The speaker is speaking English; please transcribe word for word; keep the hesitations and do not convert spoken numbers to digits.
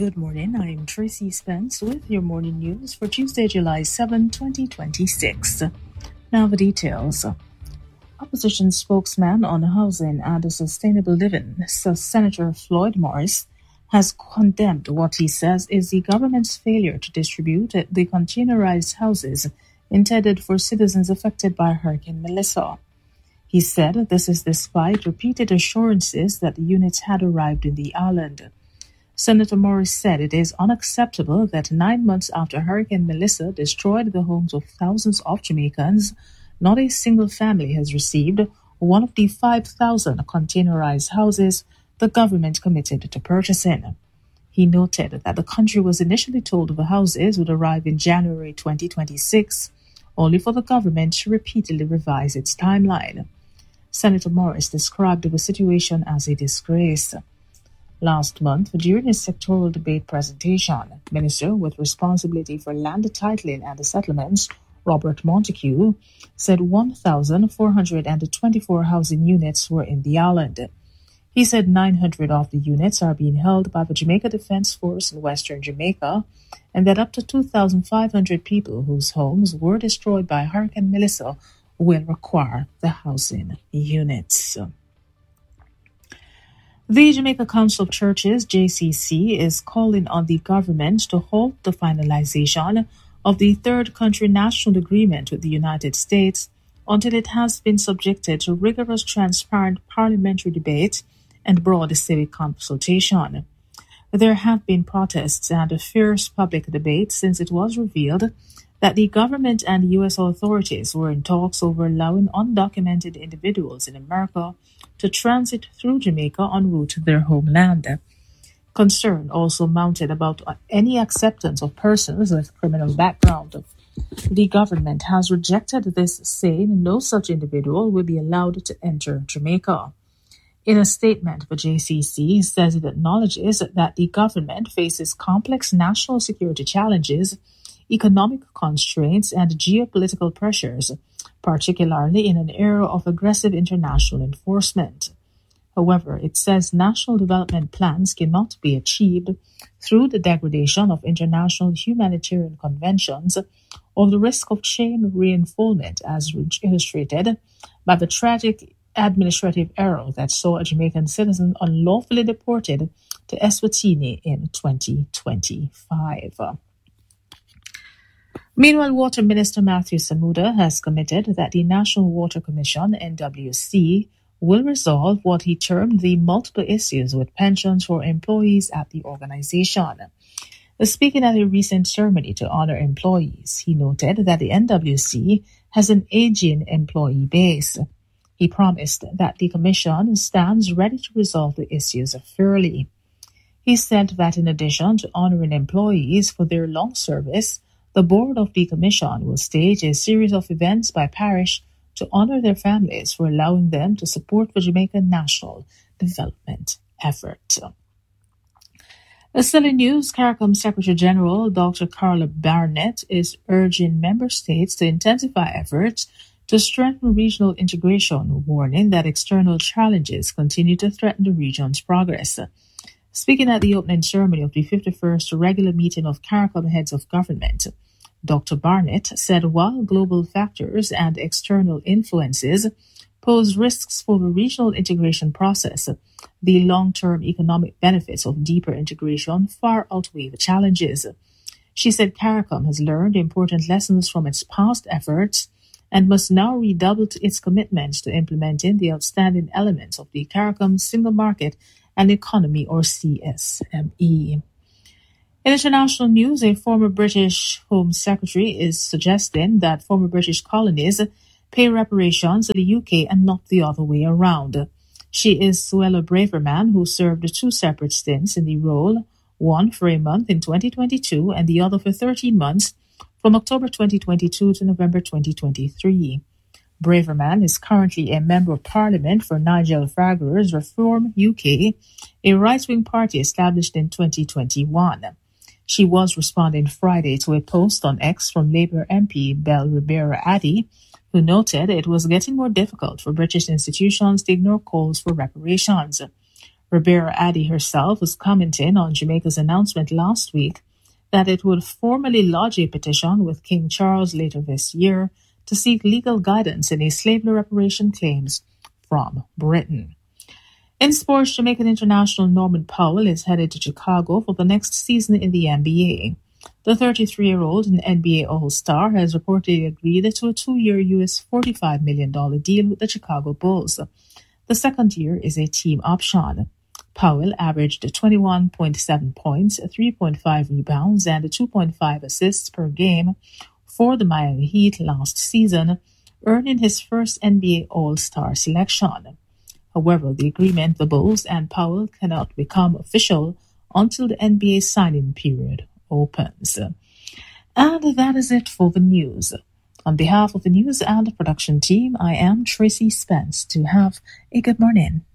Good morning, I'm Tracy Spence with your morning news for Tuesday, July seventh, twenty twenty-six. Now the details. Opposition spokesman on housing and sustainable living, so Senator Floyd Morris, has condemned what he says is the government's failure to distribute the containerized houses intended for citizens affected by Hurricane Melissa. He said this is despite repeated assurances that the units had arrived in the island. Senator Morris said it is unacceptable that nine months after Hurricane Melissa destroyed the homes of thousands of Jamaicans, not a single family has received one of the five thousand containerized houses the government committed to purchasing. He noted that the country was initially told the houses would arrive in January twenty twenty-six, only for the government to repeatedly revise its timeline. Senator Morris described the situation as a disgrace. Last month, during his sectoral debate presentation, Minister with responsibility for land titling and settlements, Robert Montague, said one thousand four hundred twenty-four housing units were in the island. He said nine hundred of the units are being held by the Jamaica Defense Force in Western Jamaica, and that up to two thousand five hundred people whose homes were destroyed by Hurricane Melissa will require the housing units. The Jamaica Council of Churches, J C C, is calling on the government to halt the finalization of the Third Country National Agreement with the United States until it has been subjected to rigorous, transparent parliamentary debate and broad civic consultation. There have been protests and a fierce public debate since it was revealed that the government and U S authorities were in talks over allowing undocumented individuals in America to transit through Jamaica en route to their homeland. Concern also mounted about any acceptance of persons with criminal background. The government has rejected this, saying no such individual will be allowed to enter Jamaica. In a statement, the J C C says it acknowledges that the government faces complex national security challenges, economic constraints, and geopolitical pressures, particularly in an era of aggressive international enforcement. However, it says national development plans cannot be achieved through the degradation of international humanitarian conventions or the risk of chain reinforcement, as illustrated by the tragic administrative error that saw a Jamaican citizen unlawfully deported to Eswatini in twenty twenty-five. Meanwhile, Water Minister Matthew Samuda has committed that the National Water Commission, N W C, will resolve what he termed the multiple issues with pensions for employees at the organization. Speaking at a recent ceremony to honor employees, he noted that the N W C has an aging employee base. He promised that the Commission stands ready to resolve the issues fairly. He said that in addition to honoring employees for their long service, the board of the Commission will stage a series of events by parish to honor their families for allowing them to support the Jamaican national development effort. Still in news, CARICOM Secretary General Doctor Carla Barnett is urging member states to intensify efforts to strengthen regional integration, warning that external challenges continue to threaten the region's progress. Speaking at the opening ceremony of the fifty-first regular meeting of CARICOM heads of government, Doctor Barnett said while global factors and external influences pose risks for the regional integration process, the long-term economic benefits of deeper integration far outweigh the challenges. She said CARICOM has learned important lessons from its past efforts and must now redouble its commitment to implementing the outstanding elements of the CARICOM Single Market and Economy, or C S M E. In international news, a former British Home Secretary is suggesting that former British colonies pay reparations to the U K and not the other way around. She is Suella Braverman, who served two separate stints in the role, one for a month in twenty twenty-two and the other for thirteen months from October twenty twenty-two to November twenty twenty-three. Braverman is currently a member of Parliament for Nigel Faragher's Reform U K, a right-wing party established in twenty twenty-one. She was responding Friday to a post on X from Labour M P Belle Ribera Addy, who noted it was getting more difficult for British institutions to ignore calls for reparations. Ribera Addy herself was commenting on Jamaica's announcement last week that it would formally lodge a petition with King Charles later this year to seek legal guidance in his slavery reparation claims from Britain. In sports, Jamaican international Norman Powell is headed to Chicago for the next season in the N B A. The thirty-three-year-old N B A All-Star has reportedly agreed to a two-year U S forty-five million dollars deal with the Chicago Bulls. The second year is a team option. Powell averaged twenty-one point seven points, three point five rebounds, and two point five assists per game for the Miami Heat last season, earning his first N B A All-Star selection. However, the agreement the Bulls and Powell cannot become official until the N B A signing period opens. And that is it for the news. On behalf of the news and production team, I am Tracy Spence. To have a good morning.